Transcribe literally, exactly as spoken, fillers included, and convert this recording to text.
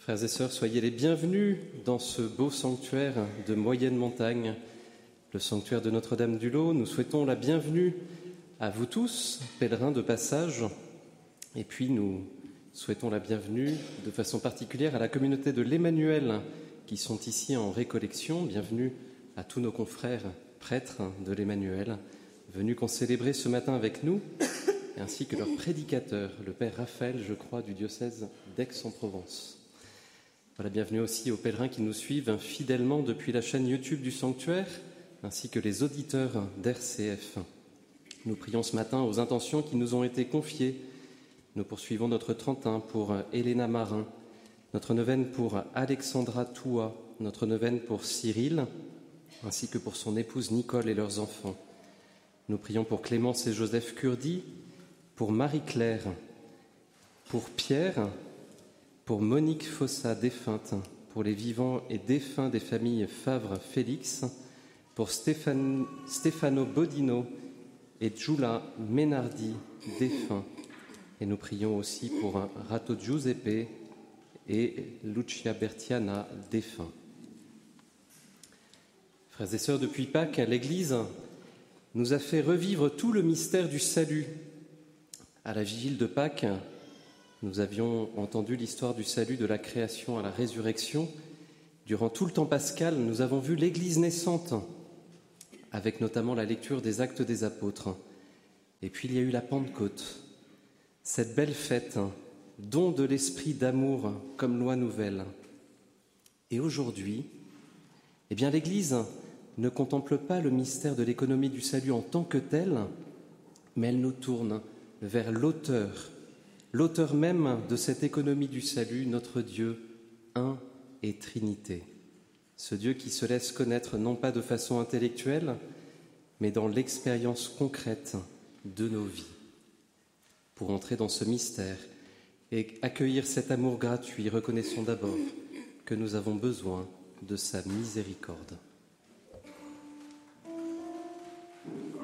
Frères et sœurs, soyez les bienvenus dans ce beau sanctuaire de moyenne montagne, le sanctuaire de Notre-Dame-du-Lot. Nous souhaitons la bienvenue à vous tous, pèlerins de passage, et puis nous souhaitons la bienvenue de façon particulière à la communauté de l'Emmanuel qui sont ici en récollection. Bienvenue à tous nos confrères prêtres de l'Emmanuel, venus concélébrer ce matin avec nous, ainsi que leur prédicateur, le Père Raphaël, je crois, du diocèse d'Aix-en-Provence. Voilà, bienvenue aussi aux pèlerins qui nous suivent fidèlement depuis la chaîne YouTube du Sanctuaire, ainsi que les auditeurs d'R C F. Nous prions ce matin aux intentions qui nous ont été confiées. Nous poursuivons notre trentin pour Elena Marin, notre neuvaine pour Alexandra Toua, notre neuvaine pour Cyril, ainsi que pour son épouse Nicole et leurs enfants. Nous prions pour Clémence et Joseph Curdi, pour Marie-Claire, pour Pierre, pour Monique Fossa, défunte, pour les vivants et défunts des familles Favre-Félix, pour Stéphane, Stefano Bodino et Giulia Menardi, défunts. Et nous prions aussi pour Rato Giuseppe et Lucia Bertiana, défunts. Frères et sœurs, depuis Pâques, l'Église nous a fait revivre tout le mystère du salut. À la vigile de Pâques, nous avions entendu l'histoire du salut de la création à la résurrection. Durant tout le temps pascal, nous avons vu l'Église naissante, avec notamment la lecture des Actes des Apôtres. Et puis il y a eu la Pentecôte, cette belle fête, don de l'esprit d'amour comme loi nouvelle. Et aujourd'hui, eh bien l'Église ne contemple pas le mystère de l'économie du salut en tant que tel, mais elle nous tourne vers l'auteur, l'auteur même de cette économie du salut, notre Dieu, un et Trinité. Ce Dieu qui se laisse connaître non pas de façon intellectuelle, mais dans l'expérience concrète de nos vies. Pour entrer dans ce mystère et accueillir cet amour gratuit, reconnaissons d'abord que nous avons besoin de sa miséricorde.